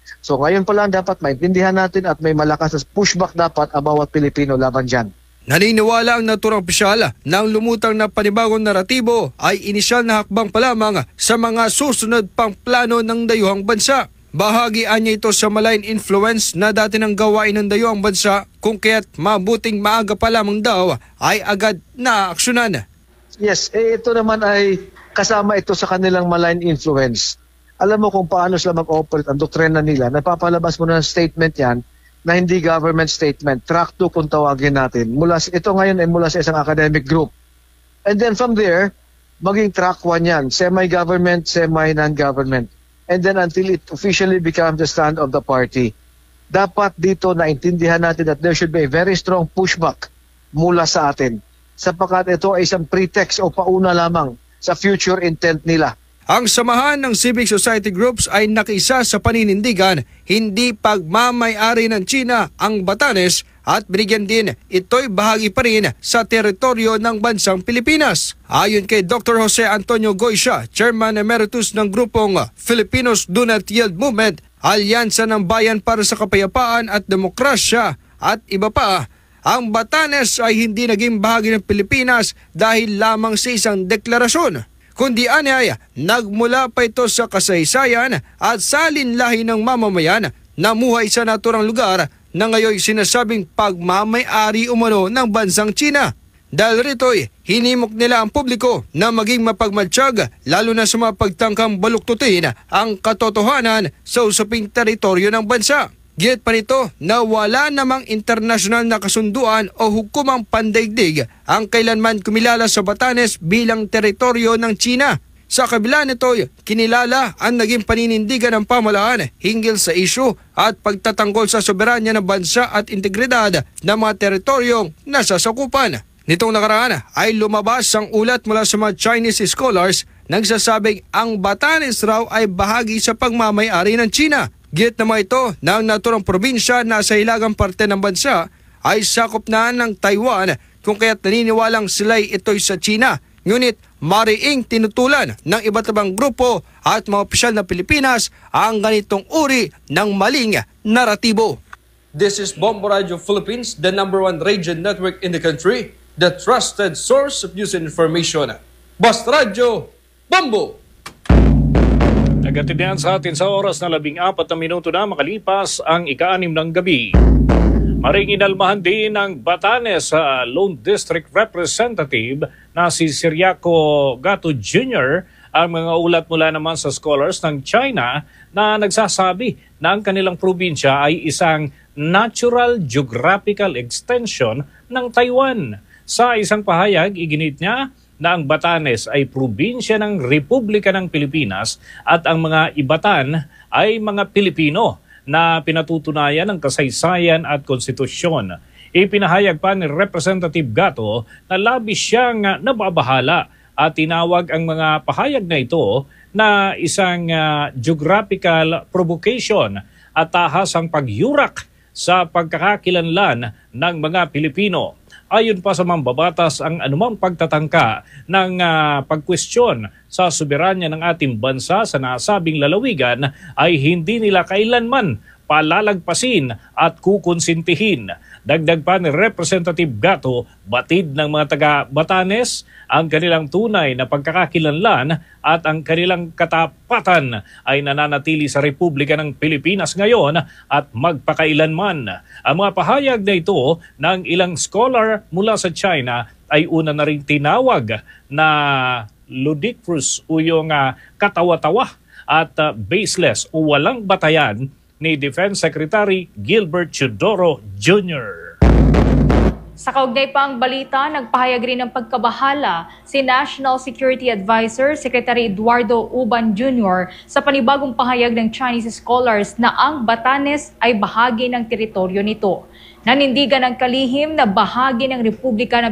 So ngayon pa lang dapat maintindihan natin at may malakas na pushback dapat ang bawat Pilipino laban dyan. Naniniwala ang naturang opisyal na ang lumutang na panibagong naratibo ay inisyal na hakbang pa lamang sa mga susunod pang plano ng dayuhang bansa. Bahagian niya ito sa malign influence na dati ng gawain ng dayuhang bansa kung kaya't mabuting maaga pa lamang daw ay agad naaaksyonan. Yes, ito naman ay kasama ito sa kanilang malign influence. Alam mo kung paano sila mag-operate ang doktrina nila. Napapalabas mo na statement yan na hindi government statement. Track 2 kung tawagin natin. Ito ngayon ay mula sa isang academic group. And then from there, maging track 1 yan. Semi-government, semi-non-government. And then until it officially becomes the stand of the party. Dapat dito naintindihan natin that there should be a very strong pushback mula sa atin. Sapagkat ito ay isang pretext o pauna lamang sa future intent nila. Ang samahan ng civic society groups ay nakiisa sa paninindigan, hindi pagmamay-ari ng China ang Batanes at binigyan din ito'y bahagi pa rin sa teritoryo ng bansang Pilipinas. Ayon kay Dr. Jose Antonio Goysia, Chairman Emeritus ng grupong Filipinos Do Not Yield Movement, Alyansa ng Bayan para sa Kapayapaan at Demokrasya at iba pa, ang Batanes ay hindi naging bahagi ng Pilipinas dahil lamang sa isang deklarasyon. Kundi anay, nagmula pa ito sa kasaysayan at salinlahi ng mamamayan na muhay sa naturang lugar na ngayon sinasabing pagmamay-ari umano ng bansang China. Dahil rito'y hinimok nila ang publiko na maging mapagmatsyag lalo na sa mga pagtangkang baluktutin ang katotohanan sa usaping teritoryo ng bansa. Git pa nito na wala namang internasyonal na kasunduan o hukumang pandaigdig ang kailanman kumilala sa Batanes bilang teritoryo ng China. Sa kabila nito, kinilala ang naging paninindigan ng pamahalaan hinggil sa isyu at pagtatanggol sa soberanya ng bansa at integridad ng mga teritoryong nasasakupan. Nitong nakaraan ay lumabas ang ulat mula sa mga Chinese scholars nagsasabing ang Batanes raw ay bahagi sa pagmamay-ari ng China. Git naman ito na ang naturang probinsya na sa hilagang parte ng bansa ay sakop na ng Taiwan kung kaya't naniniwalang sila'y ito'y sa China. Ngunit mariing tinutulan ng iba't ibang grupo at mga opisyal na Pilipinas ang ganitong uri ng maling naratibo. This is Bombo Radio Philippines, the #1 radio network in the country, the trusted source of news and information. Basta Radio, Bombo! Nagatindihan sa atin sa oras na 14 na minuto na makalipas ang ika-6 ng gabi. Maring inalmahan din ng Batanes sa Lone District Representative na si Ciriaco Gato Jr. ang mga ulat mula naman sa scholars ng China na nagsasabi na ang kanilang probinsya ay isang natural geographical extension ng Taiwan. Sa isang pahayag, iginit niya na ang Batanes ay probinsya ng Republika ng Pilipinas at ang mga Ibatan ay mga Pilipino na pinatutunayan ng kasaysayan at konstitusyon. Ipinahayag pa ni Representative Gato na labis siyang nababahala at tinawag ang mga pahayag na ito na isang geographical provocation at tahas ang pagyurak sa pagkakakilanlan ng mga Pilipino. Ayon pa sa mambabatas, ang anumang pagtatangka ng pagkwestiyon sa soberanya ng ating bansa sa nasabing lalawigan ay hindi nila kailanman palalagpasin at kukonsintihin. Dagdag pa ni Representative Gato, batid ng mga taga-Batanes ang kanilang tunay na pagkakakilanlan at ang kanilang katapatan ay nananatili sa Republika ng Pilipinas ngayon at magpakailanman. Ang mga pahayag na ito ng ilang scholar mula sa China ay una na rin tinawag na ludicrous o yung katawa-tawa at baseless o walang batayan ni Defense Secretary Gilbert Teodoro Jr. Sa kaugnay pa ang balita, nagpahayag rin ng pagkabahala si National Security Advisor Secretary Eduardo Uban Jr. sa panibagong pahayag ng Chinese scholars na ang Batanes ay bahagi ng teritoryo nito. Nanindigan ng kalihim na bahagi ng Republika ng